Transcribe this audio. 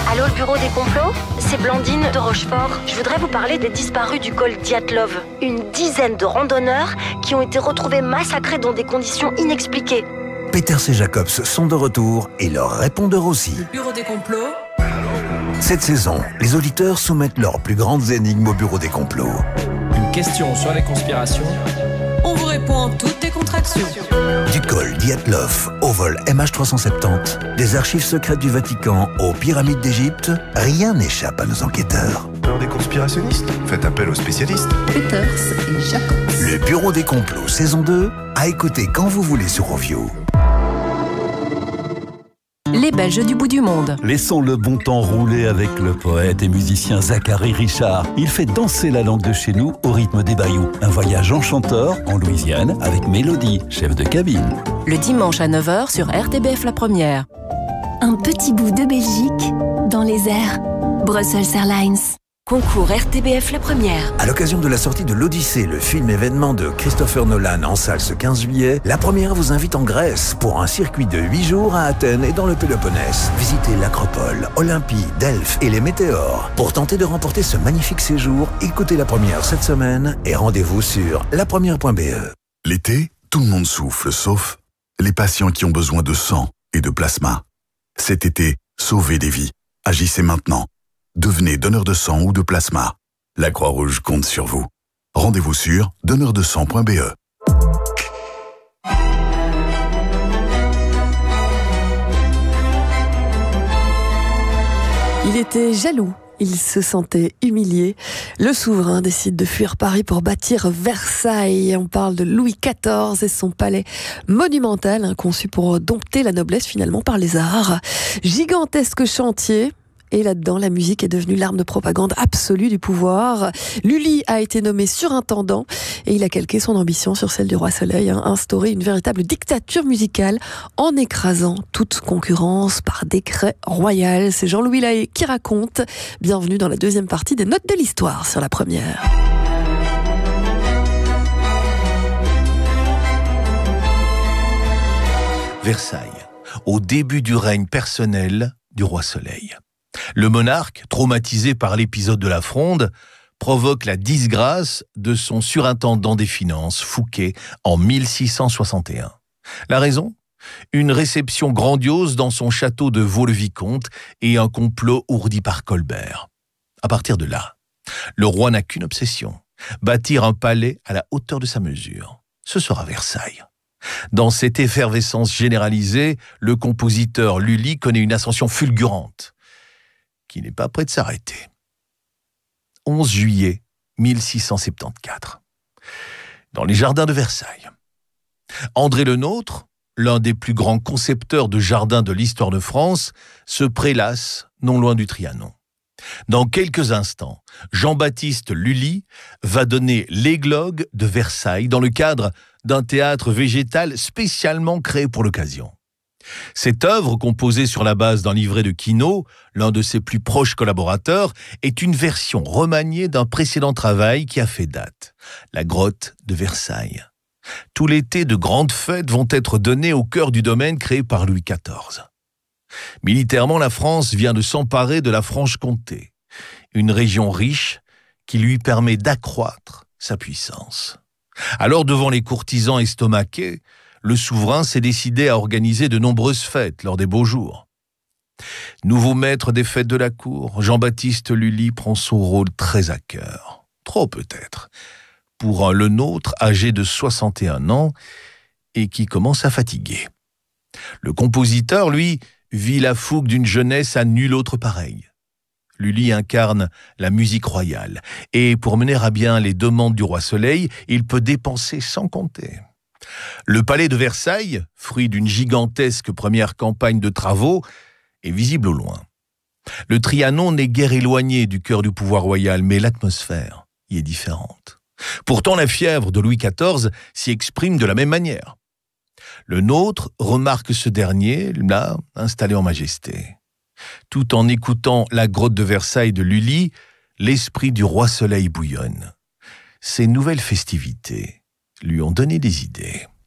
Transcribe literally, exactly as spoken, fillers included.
Allô, le bureau des complots? C'est Blandine de Rochefort. Je voudrais vous parler des disparus du col Dyatlov. Une dizaine de randonneurs qui ont été retrouvés massacrés dans des conditions inexpliquées. Peters et Jacobs sont de retour et leurs répondeurs aussi. Le bureau des complots. Cette saison, les auditeurs soumettent leurs plus grandes énigmes au bureau des complots. Une question sur les conspirations. On vous répond en toutes décontraction. Du col Dyatlov au vol M H trois cent soixante-dix, des archives secrètes du Vatican aux pyramides d'Égypte, rien n'échappe à nos enquêteurs. Peur des conspirationnistes? Faites appel aux spécialistes. Peters et Jacobs. Le bureau des complots saison deux, à écouter quand vous voulez sur Ovio. Les Belges du bout du monde. Laissons le bon temps rouler avec le poète et musicien Zachary Richard. Il fait danser la langue de chez nous au rythme des bayous. Un voyage enchanteur en Louisiane avec Mélodie, chef de cabine. Le dimanche à neuf heures sur R T B F La Première. Un petit bout de Belgique dans les airs. Brussels Airlines. Concours R T B F La Première. À l'occasion de la sortie de l'Odyssée, le film événement de Christopher Nolan en salle ce quinze juillet, La Première vous invite en Grèce pour un circuit de huit jours à Athènes et dans le Péloponnèse. Visitez l'Acropole, Olympie, Delphes et les Météores. Pour tenter de remporter ce magnifique séjour, écoutez La Première cette semaine et rendez-vous sur la première point b e. L'été, tout le monde souffle, sauf les patients qui ont besoin de sang et de plasma. Cet été, sauvez des vies. Agissez maintenant. Devenez donneur de sang ou de plasma. La Croix-Rouge compte sur vous. Rendez-vous sur donneur de sang point b e. Il était jaloux. Il se sentait humilié. Le souverain décide de fuir Paris pour bâtir Versailles. On parle de Louis quatorze et son palais monumental, hein, conçu pour dompter la noblesse finalement par les arts. Gigantesque chantier. Et là-dedans, la musique est devenue l'arme de propagande absolue du pouvoir. Lully a été nommé surintendant et il a calqué son ambition sur celle du Roi Soleil, hein, instaurer une véritable dictature musicale en écrasant toute concurrence par décret royal. C'est Jean-Louis Lahaye qui raconte. Bienvenue dans la deuxième partie des Notes de l'Histoire sur La Première. Versailles, au début du règne personnel du Roi Soleil. Le monarque, traumatisé par l'épisode de la Fronde, provoque la disgrâce de son surintendant des finances, Fouquet, en mille six cent soixante et un. La raison ? Une réception grandiose dans son château de Vaux-le-Vicomte et un complot ourdi par Colbert. À partir de là, le roi n'a qu'une obsession, bâtir un palais à la hauteur de sa mesure. Ce sera Versailles. Dans cette effervescence généralisée, le compositeur Lully connaît une ascension fulgurante, qui n'est pas près de s'arrêter. onze juillet mille six cent soixante-quatorze. Dans les jardins de Versailles. André Le Nôtre, l'un des plus grands concepteurs de jardins de l'histoire de France, se prélasse non loin du Trianon. Dans quelques instants, Jean-Baptiste Lully va donner l'églogue de Versailles dans le cadre d'un théâtre végétal spécialement créé pour l'occasion. Cette œuvre, composée sur la base d'un livret de Quinault, l'un de ses plus proches collaborateurs, est une version remaniée d'un précédent travail qui a fait date, la grotte de Versailles. Tout l'été, de grandes fêtes vont être données au cœur du domaine créé par Louis quatorze. Militairement, la France vient de s'emparer de la Franche-Comté, une région riche qui lui permet d'accroître sa puissance. Alors, devant les courtisans estomaqués, le souverain s'est décidé à organiser de nombreuses fêtes lors des beaux jours. Nouveau maître des fêtes de la cour, Jean-Baptiste Lully prend son rôle très à cœur. Trop peut-être, pour un Le Nôtre âgé de soixante et un ans et qui commence à fatiguer. Le compositeur, lui, vit la fougue d'une jeunesse à nul autre pareil. Lully incarne la musique royale et pour mener à bien les demandes du Roi Soleil, il peut dépenser sans compter. Le palais de Versailles, fruit d'une gigantesque première campagne de travaux, est visible au loin. Le Trianon n'est guère éloigné du cœur du pouvoir royal, mais l'atmosphère y est différente. Pourtant, la fièvre de Louis quatorze s'y exprime de la même manière. Le Nôtre remarque ce dernier, là, installé en majesté. Tout en écoutant la grotte de Versailles de Lully, l'esprit du Roi Soleil bouillonne. Ces nouvelles festivités lui ont donné des idées.